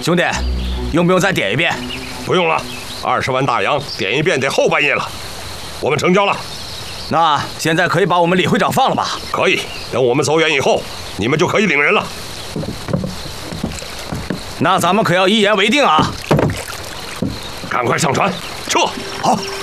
兄弟，用不用再点一遍？ 不用了，20万大洋点一遍得后半夜了。我们成交了。 那现在可以把我们李会长放了吧？ 可以，等我们走远以后，你们就可以领人了。 那咱们可要一言为定啊！ 赶快上船，撤！ 好。